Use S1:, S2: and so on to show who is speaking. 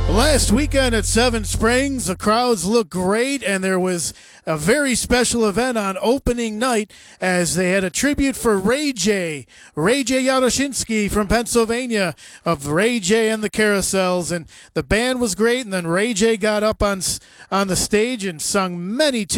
S1: Last weekend at Seven Springs, the crowds looked great, and there was a very special event on opening night as they had a tribute for Ray J Yaroshinsky from Pennsylvania of Ray J and the Carousels, and the band was great, and then Ray J got up on the stage and sung many tunes.